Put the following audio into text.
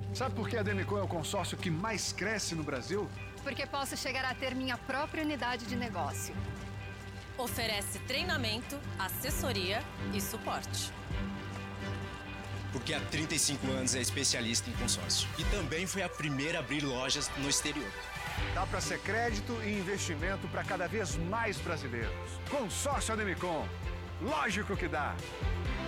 Sabe por que a Demicon é o consórcio que mais cresce no Brasil? Porque posso chegar a ter minha própria unidade de negócio. Oferece treinamento, assessoria e suporte. Porque há 35 anos é especialista em consórcio. E também foi a primeira a abrir lojas no exterior. Dá para ser crédito e investimento para cada vez mais brasileiros. Consórcio Demicon. Lógico que dá!